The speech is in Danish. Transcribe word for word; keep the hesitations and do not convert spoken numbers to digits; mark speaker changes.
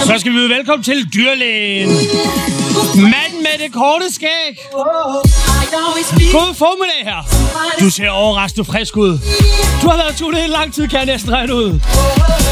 Speaker 1: Så skal vi byde velkommen til dyrlægen. Manden med det korte skæg. God formiddag her. Du ser overraskende frisk ud. Du har været tunet i lang tid, kan jeg næsten regne ud.